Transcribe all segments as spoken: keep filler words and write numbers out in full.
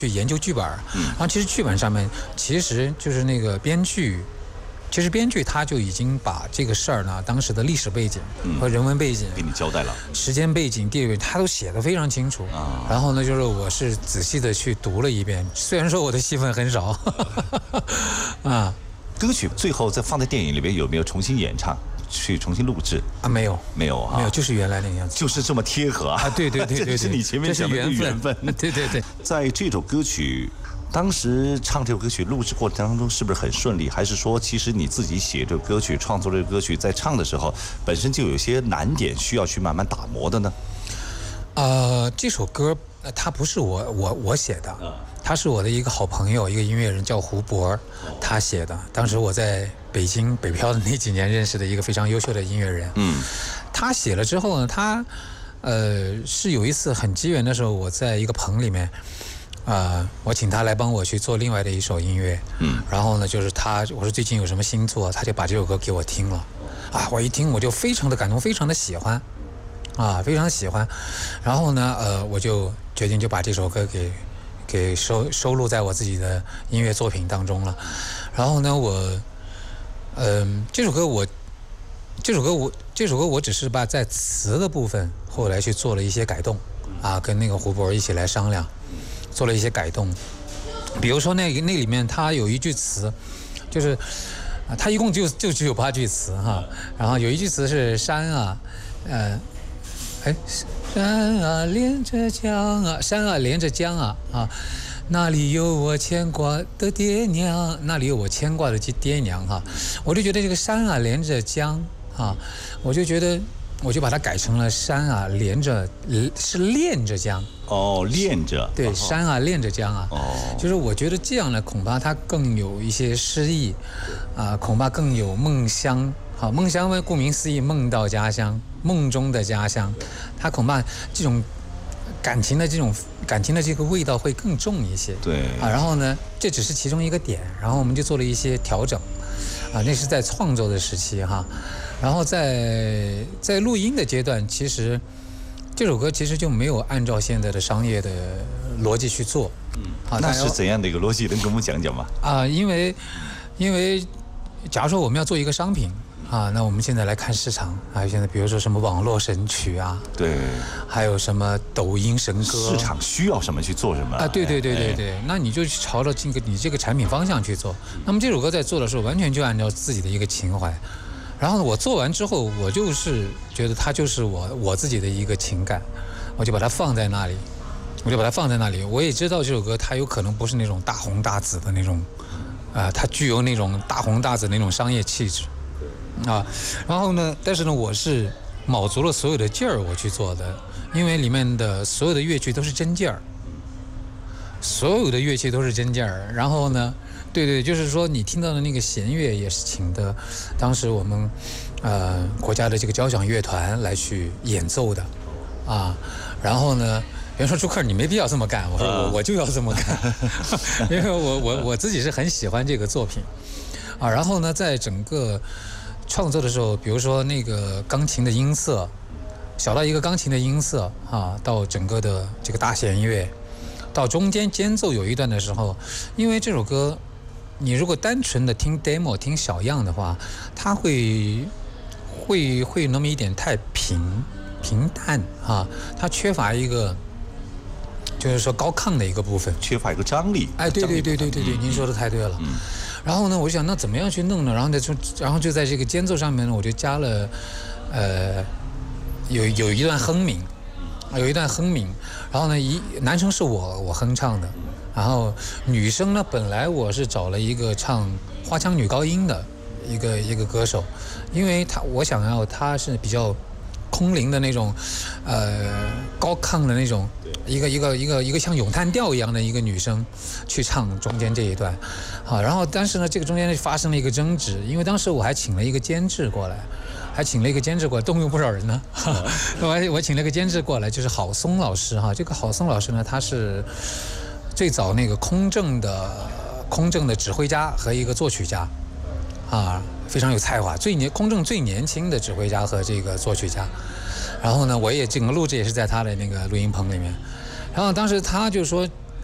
去研究剧本，然后其实剧本上面其实就是那个编剧，其实编剧他就已经把这个事儿呢，当时的历史背景和人文背景给你交代了， 时间背景、地位他都写得非常清楚。 啊， 然后呢，就是我是仔细的去读了一遍，虽然说我的戏份很少，啊， 歌曲最后再放在电影里边有没有重新演唱？去重新录制啊？没有， 没有啊， 没有，就是原来那个样子， 就是这么贴合啊！ 对对对对对， 这是你前面讲的缘分， 对对对。 在这首歌曲，当时唱这首歌曲录制过程当中，是不是很顺利？还是说，其实你自己写这个歌曲、创作这个歌曲，在唱的时候，本身就有些难点需要去慢慢打磨的呢？ 呃，这首歌它不是我我我写的，他是我的一个好朋友，一个音乐人叫胡博，他写的。当时我在北京北漂的那几年认识的一个非常优秀的音乐人。 嗯， 他写了之后呢，他呃是有一次很机缘的时候，我在一个棚里面，呃，我请他来帮我去做另外的一首音乐。 嗯， 然后呢，就是他我说最近有什么新作，他就把这首歌给我听了。啊，我一听我就非常的感动，非常的喜欢，啊，非常喜欢。然后呢，呃，我就决定就把这首歌给。给收收录在我自己的音乐作品当中了，然后呢，我，嗯、呃，这首歌我，这首歌我这首歌我只是把在词的部分后来去做了一些改动，啊，跟那个胡博一起来商量，做了一些改动，比如说那那里面它有一句词，就是，啊，它一共就就只有八句词哈，然后有一句词是山啊，呃。哎，山啊连着江啊，山啊连着江啊啊，那里有我牵挂的爹娘，那里有我牵挂的爹娘哈、啊，我就觉得这个山啊连着江啊，我就觉得我就把它改成了山啊连着是恋着江哦，恋着对、哦、山啊恋着江啊， 哦， 就是我觉得这样呢，恐怕它更有一些诗意啊，恐怕更有梦乡。好，梦乡顾名思义，梦到家乡，梦中的家乡，它恐怕这种感情的这种感情的这个味道会更重一些。 对啊，然后呢，这只是其中一个点，然后我们就做了一些调整，啊，那是在创作的时期哈，然后在在录音的阶段，其实这首歌其实就没有按照现在的商业的逻辑去做。 嗯，啊，那是怎样的一个逻辑？能跟我们讲讲吗？ 啊，因为因为假如说我们要做一个商品。啊，那我们现在来看市场啊，现在比如说什么网络神曲啊， 对， 还有什么抖音神歌， 市场需要什么去做什么啊？ 对对对对对，哎、那你就朝着这个你这个产品方向去做。那么这首歌在做的时候，完全就按照自己的一个情怀。然后呢，我做完之后，我就是觉得它就是我我自己的一个情感，我就把它放在那里，我就把它放在那里。我也知道这首歌它有可能不是那种大红大紫的那种，啊、呃，它具有那种大红大紫的那种商业气质。啊，然后呢？但是呢，我是卯足了所有的劲儿我去做的，因为里面的所有的乐器都是真劲儿，所有的乐器都是真劲儿。然后呢，对对，就是说你听到的那个弦乐也是请的，当时我们呃国家的这个交响乐团来去演奏的，啊，然后呢。别人说朱克你没必要这么干，我说我我就要这么干，因为我我我自己是很喜欢这个作品，啊，然后呢，在整个创作的时候，比如说那个钢琴的音色，小到一个钢琴的音色啊，到整个的这个大弦乐，到中间间奏有一段的时候，因为这首歌，你如果单纯的听 demo 听小样的话，它会会会那么一点太平平淡啊，它缺乏一个。就是说高亢的一个部分， 缺乏一个张力。 哎，对对对对对对，您说的太对了。嗯。然后呢，我就想那怎么样去弄呢？然后呢，就然后就在这个间奏上面呢，我就加了，呃，有有一段哼鸣，有一段哼鸣。然后呢，一男生是我我哼唱的，然后女生呢，本来我是找了一个唱花腔女高音的一个一个歌手，因为她我想要她是比较。空灵的那种，呃，高亢的那种，一个一个一个一个像咏叹调一样的一个女生，去唱中间这一段，好，然后但是呢，这个中间发生了一个争执，因为当时我还请了一个监制过来，还请了一个监制过来，动用不少人呢，我我请了一个监制过来，就是郝松老师哈，这个郝松老师呢，他是最早那个空政的空政的指挥家和一个作曲家，啊。非常有才华，最年空政最年轻的指挥家和这个作曲家，然后呢，我也整个录制也是在他的那个录音棚里面，然后当时他就说，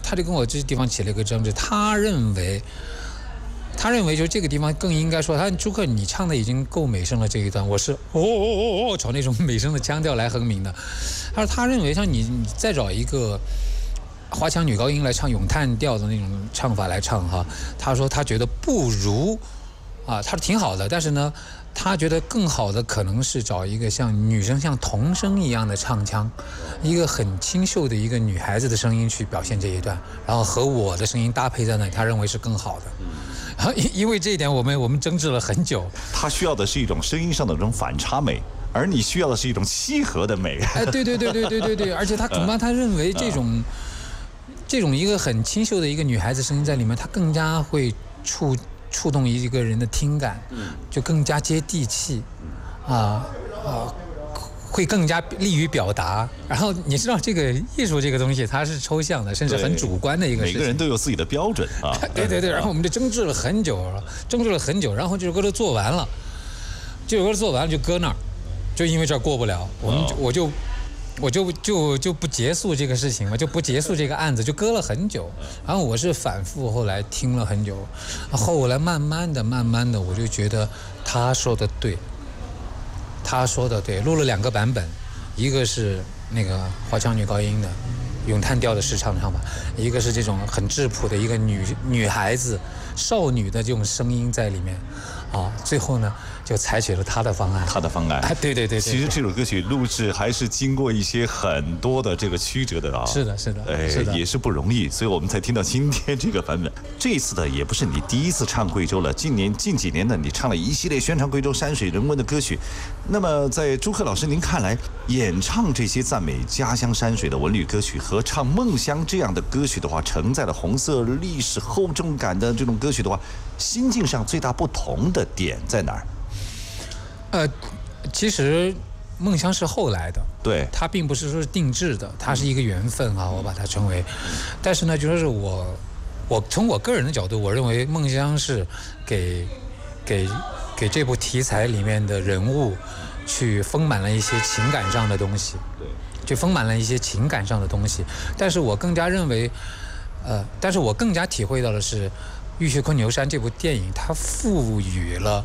他就跟我这地方起了一个争执，他认为。他认为就这个地方更应该说，他朱克你唱的已经够美声了这一段，我是哦哦哦哦朝那种美声的腔调来哼鸣的。他说他认为像你你再找一个花腔女高音来唱咏叹调的那种唱法来唱哈，他说他觉得不如啊，他说挺好的，但是呢，他觉得更好的可能是找一个像女生像童声一样的唱腔，一个很清秀的一个女孩子的声音去表现这一段，然后和我的声音搭配在那里，他认为是更好的。因因为这一点，我们我们争执了很久。 他需要的是一种声音上的这种反差美，而你需要的是一种契合的美。 哎，对对对对对对对，而且他恐怕他认为这种、呃、这种一个很清秀的一个女孩子声音在里面，她更加会触触动一个人的听感，就更加接地气，啊啊。会更加利于表达，然后你知道这个艺术这个东西它是抽象的，甚至很主观的一个事情。 每个人都有自己的标准啊。 对对对，然后我们就争执了很久，争执了很久，然后这首歌都做完了，这首歌做完了就搁那儿，就因为这儿过不了，我们就、哦、我就我就就就不结束这个事情嘛，就不结束这个案子，就搁了很久。然后我是反复后来听了很久，后来慢慢的慢慢的我就觉得他说的对。他说的对，录了两个版本，一个是那个花腔女高音的咏叹调的试唱唱法，一个是这种很质朴的一个女女孩子少女的这种声音在里面，啊，最后呢就采取了他的方案， 他的方案， 啊、对, 对, 对对对。 其实这首歌曲录制还是经过一些很多的这个曲折的啊， 是的，是的， 哎， 是的， 也是不容易，所以我们才听到今天这个版本。这一次的也不是你第一次唱贵州了，近年近几年呢，你唱了一系列宣传贵州山水人文的歌曲。那么在朱克老师您看来，演唱这些赞美家乡山水的文旅歌曲和唱梦乡这样的歌曲的话，承载了红色历史厚重感的这种歌曲的话，心境上最大不同的点在哪儿？ 呃，其实梦乡是后来的， 对， 它并不是说是定制的，它是一个缘分啊，我把它称为。但是呢，就说是我，我从我个人的角度，我认为梦乡是给给给这部题材里面的人物去丰满了一些情感上的东西，对，就丰满了一些情感上的东西。但是我更加认为，呃，但是我更加体会到的是，《浴血昆牛山》这部电影，它赋予了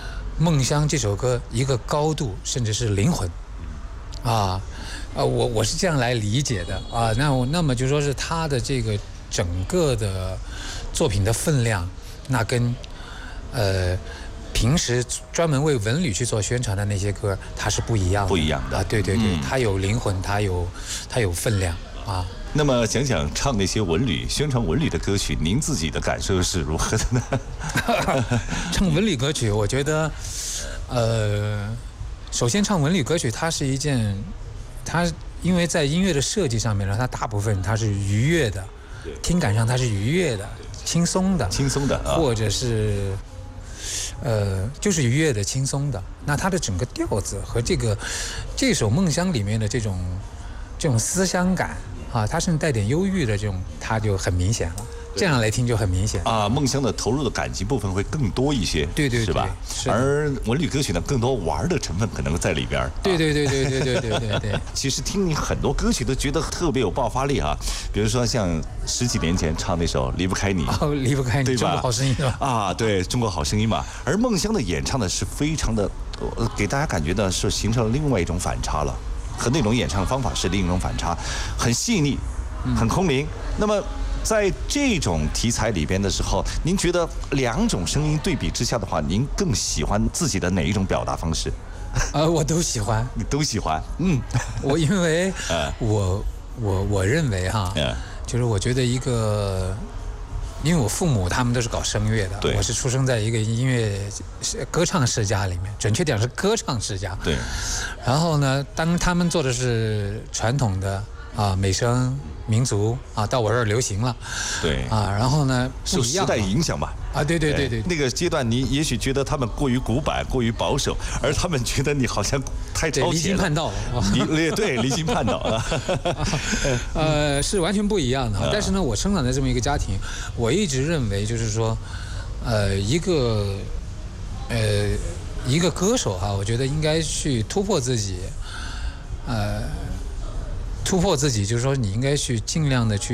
《梦乡》这首歌一个高度，甚至是灵魂，啊，呃，我我是这样来理解的啊。那我那么就说是他的这个整个的作品的分量，那跟呃平时专门为文旅去做宣传的那些歌，它是不一样的， 不一样的啊。对对对，嗯、它有灵魂，它有它有分量啊。 那么讲讲唱那些文旅、宣传文旅的歌曲，您自己的感受是如何的呢？ 唱文旅歌曲，我觉得，呃，首先唱文旅歌曲，它是一件，它因为在音乐的设计上面呢，它大部分它是愉悦的，听感上它是愉悦的、轻松的、 轻松的，啊、 或者是，呃，就是愉悦的、轻松的。那它的整个调子和这个这首《梦乡》里面的这种这种思乡感。啊，它甚至带点忧郁的这种，它就很明显了。这样来听就很明显啊。梦乡的投入的感情部分会更多一些， 对对对， 是吧？ 是。 而文旅歌曲呢，更多玩的成分可能在里边。 对对对对对对对对对。 其实听你很多歌曲都觉得特别有爆发力啊，比如说像十几年前唱那首《离不开你》， 哦，离不开你， 对吧？ 中国好声音吧？ 啊，对，中国好声音嘛。而梦乡的演唱呢，是非常的，呃，给大家感觉呢是形成了另外一种反差了。和那种演唱的方法是另一种反差，很细腻，很空灵。嗯、那么，在这种题材里边的时候，您觉得两种声音对比之下的话，您更喜欢自己的哪一种表达方式？ 呃，我都喜欢， 你都喜欢。嗯， 我因为我我我认为哈，嗯、就是我觉得一个。因为我父母他们都是搞声乐的，我是出生在一个音乐歌唱世家里面，准确点是歌唱世家。 对。 然后呢，当他们做的是传统的啊美声民族啊，到我这儿流行了。 对。 啊，然后呢， 受时代影响吧。 啊，对对对 对, 对。 那个阶段，你也许觉得他们过于古板、过于保守，而他们觉得你好像太超前了。 离经叛道了。 离对离经叛道了。 呃，是完全不一样的。但是呢，我生长在这么一个家庭，我一直认为就是说，呃，一个呃一个歌手哈，我觉得应该去突破自己，呃，突破自己，就是说你应该去尽量的去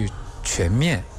全面。